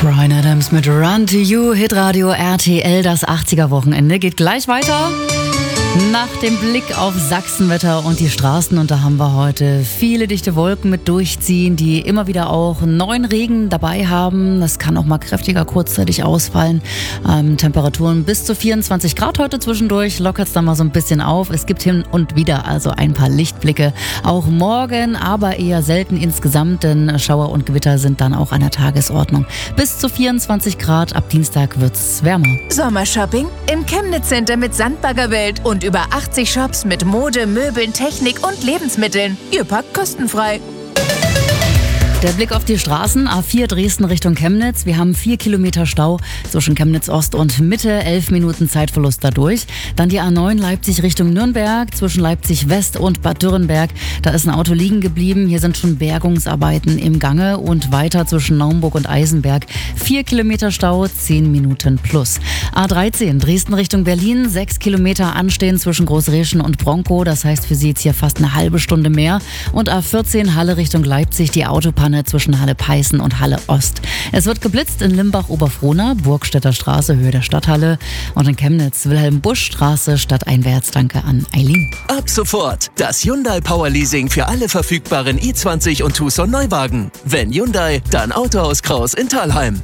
Bryan Adams mit Run to You, Hitradio RTL, das 80er-Wochenende geht gleich weiter. Nach dem Blick auf Sachsenwetter und die Straßen, und da haben wir heute viele dichte Wolken mit durchziehen, die immer wieder auch neuen Regen dabei haben. Das kann auch mal kräftiger kurzzeitig ausfallen. Temperaturen bis zu 24 Grad heute zwischendurch, lockert es dann mal so ein bisschen auf. Es gibt hin und wieder also ein paar Lichtblicke, auch morgen, aber eher selten insgesamt, denn Schauer und Gewitter sind dann auch an der Tagesordnung. Bis zu 24 Grad, ab Dienstag wird's wärmer. Sommershopping im Chemnitz Center mit Sandbaggerwelt und über 80 Shops mit Mode, Möbeln, Technik und Lebensmitteln. Ihr packt kostenfrei. Der Blick auf die Straßen, A4 Dresden Richtung Chemnitz. Wir haben 4 Kilometer Stau zwischen Chemnitz Ost und Mitte, 11 Minuten Zeitverlust dadurch. Dann die A9 Leipzig Richtung Nürnberg, zwischen Leipzig West und Bad Dürrenberg. Da ist ein Auto liegen geblieben. Hier sind schon Bergungsarbeiten im Gange. Und weiter zwischen Naumburg und Eisenberg. 4 Kilometer Stau, 10 Minuten plus. A13 Dresden Richtung Berlin, 6 Kilometer anstehen zwischen Großreschen und Bronkow. Das heißt für Sie jetzt hier fast eine halbe Stunde mehr. Und A14 Halle Richtung Leipzig, die Autopanne zwischen Halle Peißen und Halle Ost. Es wird geblitzt in Limbach-Oberfrohna, Burgstädter Straße, Höhe der Stadthalle, und in Chemnitz, Wilhelm-Busch-Straße, stadteinwärts. Danke an Eileen. Ab sofort das Hyundai Power Leasing für alle verfügbaren i20 und Tucson Neuwagen. Wenn Hyundai, dann Autohaus Kraus in Thalheim.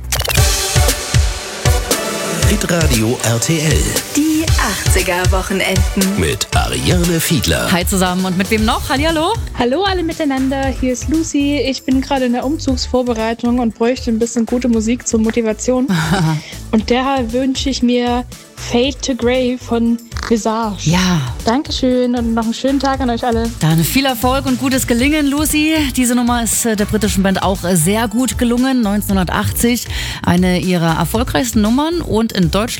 Hitradio RTL Die 80er-Wochenenden. mit Ariane Fiedler. Hi zusammen, und mit wem noch? Hallihallo? Hallo alle miteinander, hier ist Lucy. Ich bin gerade in der Umzugsvorbereitung und bräuchte ein bisschen gute Musik zur Motivation. Und daher wünsche ich mir Fade to Grey von Visage. Ja. Dankeschön und noch einen schönen Tag an euch alle. Dann viel Erfolg und gutes Gelingen, Lucy. Diese Nummer ist der britischen Band auch sehr gut gelungen. 1980, eine ihrer erfolgreichsten Nummern, und in Deutschland